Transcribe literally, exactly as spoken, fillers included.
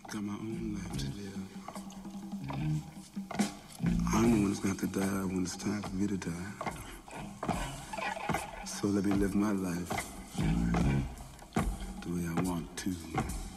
got my own life to live. I'm the one that's got to die when it's time for me to die. So let me live my life the way I want to.